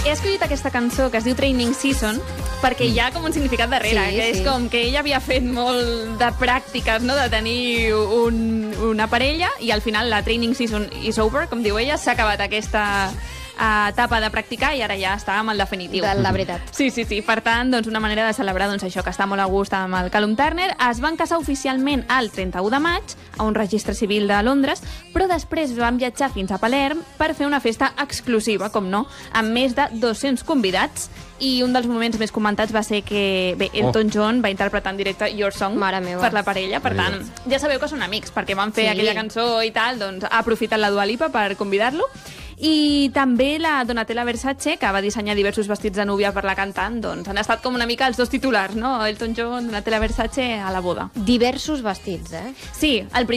he escollit aquesta cançó que es diu Training Season perquè hi ha com un significat darrere, que és com que ella havia fet molt de pràctiques, no?, de tenir una parella i al final la Training Season is over, com diu ella, s'ha acabat aquesta etapa de practicar i ara ja està amb el definitiu. De la veritat. Sí. Per tant, doncs, una manera de celebrar això, que està molt a gust amb el Callum Turner. Es van casar oficialment el 31 de maig a un registre civil de Londres, però després van viatjar fins a Palerm per fer una festa exclusiva, com no, amb més de 200 convidats. I un dels moments més comentats va ser que Elton John va interpretar en directe Your Song per la parella. Per tant, ja sabeu que són amics, perquè van fer aquella cançó i tal, doncs ha aprofitat la Dua Lipa per convidar-lo. I també la Donatella Versace, que va dissenyar diversos vestits de núvia per la cantant, doncs han estat com una mica els dos titulars, no? Elton John, Donatella Versace a la boda. Diversos vestits, Sí, el primer